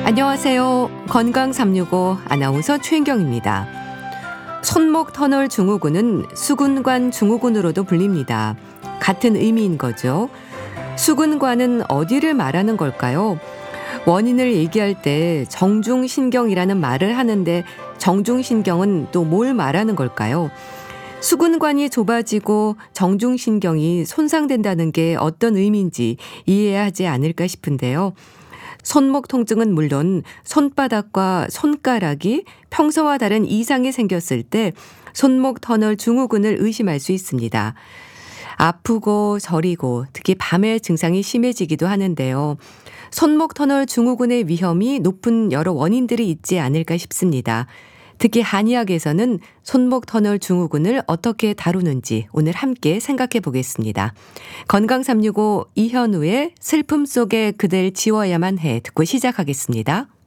안녕하세요. 건강 365 아나운서 최인경입니다. 손목 터널 증후군은 수근관 증후군으로도 불립니다. 같은 의미인 거죠. 수근관은 어디를 말하는 걸까요? 원인을 얘기할 때 정중신경이라는 말을 하는데 정중신경은 또 뭘 말하는 걸까요? 수근관이 좁아지고 정중신경이 손상된다는 게 어떤 의미인지 이해해야 하지 않을까 싶은데요. 손목 통증은 물론 손바닥과 손가락이 평소와 다른 이상이 생겼을 때 손목 터널 증후군을 의심할 수 있습니다. 아프고 저리고 특히 밤에 증상이 심해지기도 하는데요. 손목 터널 증후군의 위험이 높은 여러 원인들이 있지 않을까 싶습니다. 특히 한의학에서는 손목 터널 증후군을 어떻게 다루는지 오늘 함께 생각해 보겠습니다. 건강 365 이현우의 슬픔 속에 그댈 지워야만 해 듣고 시작하겠습니다.